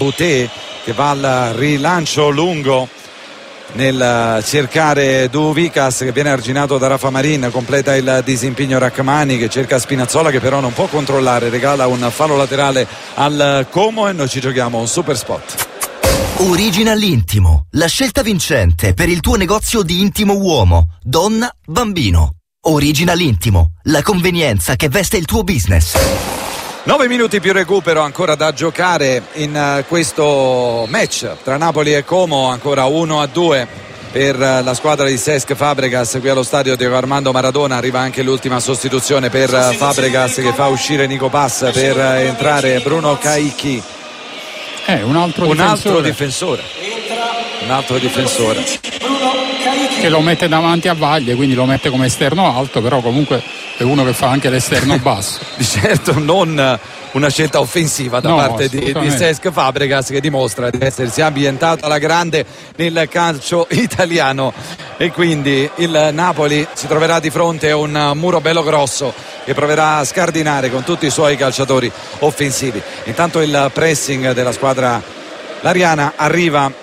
Boutet che va al rilancio lungo nel cercare Duvikas, che viene arginato da Rafa Marin, completa il disimpegno Rachmani che cerca Spinazzola, che però non può controllare, regala un fallo laterale al Como e noi ci giochiamo un super spot. Original Intimo, la scelta vincente per il tuo negozio di intimo uomo, donna, bambino. Original Intimo, la convenienza che veste il tuo business. 9 minuti più recupero ancora da giocare in questo match tra Napoli e Como, ancora 1-2 per la squadra di Cesc Fabregas qui allo stadio Diego Armando Maradona. Arriva anche l'ultima sostituzione per Fabregas, che fa uscire Nico Pass per entrare Bruno Caicchi. Un altro difensore che lo mette davanti a Vaglie, quindi lo mette come esterno alto, però comunque è uno che fa anche l'esterno basso. Di certo non una scelta offensiva da parte di Cesc Fabregas, che dimostra di essersi ambientato alla grande nel calcio italiano, e quindi il Napoli si troverà di fronte a un muro bello grosso che proverà a scardinare con tutti i suoi calciatori offensivi. Intanto il pressing della squadra l'Ariana arriva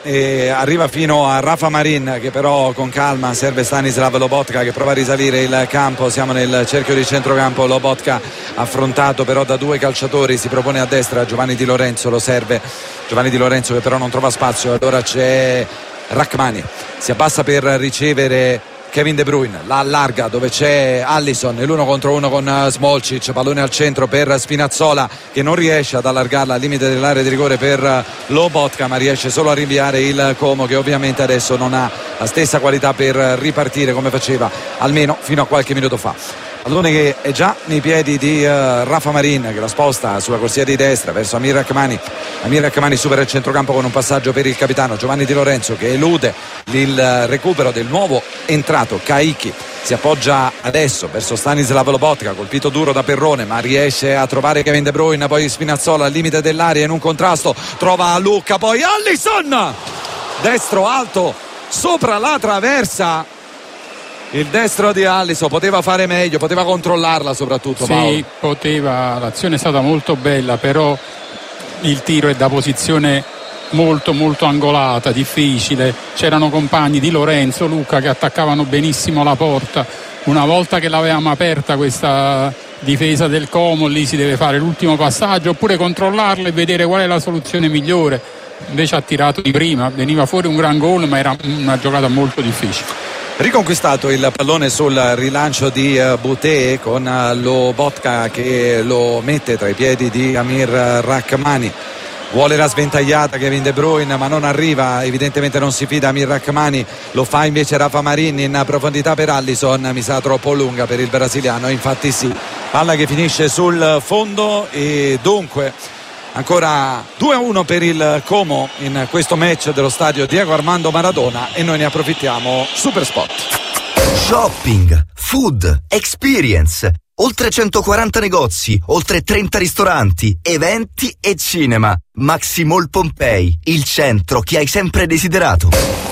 fino a Rafa Marin, che però con calma serve Stanislav Lobotka, che prova a risalire il campo. Siamo nel cerchio di centrocampo, Lobotka affrontato però da due calciatori, si propone a destra, Giovanni Di Lorenzo lo serve, Giovanni Di Lorenzo che però non trova spazio, allora c'è Rachmani, si abbassa per ricevere Kevin De Bruyne, la allarga dove c'è Alisson, l'uno contro uno con Smolcic, pallone al centro per Spinazzola che non riesce ad allargarla al limite dell'area di rigore per Lobotka, ma riesce solo a rinviare il Como, che ovviamente adesso non ha la stessa qualità per ripartire come faceva almeno fino a qualche minuto fa. Pallone che è già nei piedi di Rafa Marin, che la sposta sulla corsia di destra verso Amir Rachmani. Amir Rachmani supera il centrocampo con un passaggio per il capitano Giovanni Di Lorenzo, che elude il recupero del nuovo entrato Caicchi. Si appoggia adesso verso Stanislav Lobotka, colpito duro da Perrone, ma riesce a trovare Kevin De Bruyne, poi Spinazzola al limite dell'area in un contrasto, trova Lucca, poi Alisson, destro alto sopra la traversa. Il destro di Alisson poteva fare meglio, poteva controllarla soprattutto. Sì, Paolo. poteva, l'azione è stata molto bella, però il tiro è da posizione molto molto angolata, difficile. C'erano compagni Di Lorenzo, Lucca che attaccavano benissimo la porta. Una volta che l'avevamo aperta questa difesa del Como, lì si deve fare l'ultimo passaggio oppure controllarla e vedere qual è la soluzione migliore. Invece ha tirato di prima, veniva fuori un gran gol, ma era una giocata molto difficile. Riconquistato il pallone sul rilancio di Boutet con Lobotka che lo mette tra i piedi di Amir Rachmani. Vuole la sventagliata Kevin De Bruyne, ma non arriva, evidentemente non si fida Amir Rachmani, lo fa invece Rafa Marin in profondità per Alisson, mi sa troppo lunga per il brasiliano, infatti sì, palla che finisce sul fondo e dunque ancora 2-1 per il Como in questo match dello stadio Diego Armando Maradona, e noi ne approfittiamo. Super spot. Shopping, food, experience, oltre 140 negozi, oltre 30 ristoranti, eventi e cinema. Maxi Mall Pompei, il centro che hai sempre desiderato.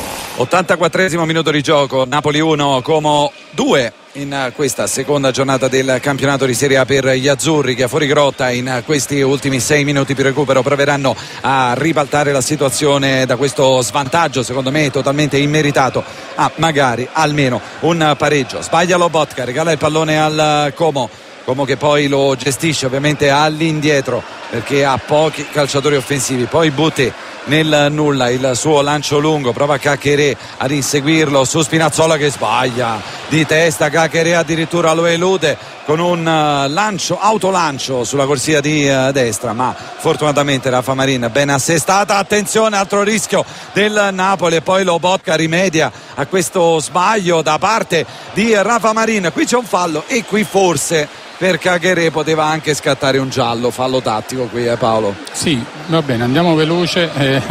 84esimo minuto di gioco, Napoli 1, Como 2 in questa seconda giornata del campionato di Serie A per gli azzurri, che a fuori grotta in questi ultimi 6 minuti più recupero proveranno a ribaltare la situazione da questo svantaggio, secondo me totalmente immeritato, a magari almeno un pareggio. Sbaglia Lobotka, regala il pallone al Como che poi lo gestisce ovviamente all'indietro perché ha pochi calciatori offensivi. Poi Boutet nel nulla, il suo lancio lungo, prova Caqueret ad inseguirlo su Spinazzola che sbaglia di testa, Caqueret addirittura lo elude con un autolancio sulla corsia di destra, ma fortunatamente Rafa Marin ben assestata. Attenzione, altro rischio del Napoli, e poi Lobotka rimedia a questo sbaglio da parte di Rafa Marin. Qui c'è un fallo e qui forse per Caqueret poteva anche scattare un giallo, fallo tattico qui, Paolo? Sì, va bene, andiamo veloce.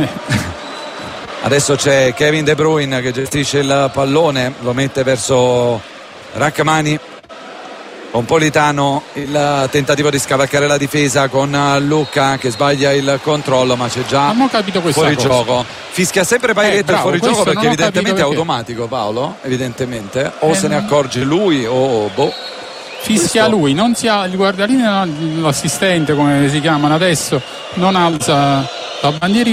Adesso c'è Kevin De Bruyne che gestisce il pallone, lo mette verso Rachmani. Con Politano il tentativo di scavalcare la difesa con Lucca che sbaglia il controllo, ma c'è già fuorigioco. Fischia sempre Pairetto il fuorigioco perché evidentemente è automatico, Paolo, evidentemente, o se ne accorge lui o fischia lui, non si ha il guardalinea, l'assistente come si chiamano adesso, non alza la bandierina.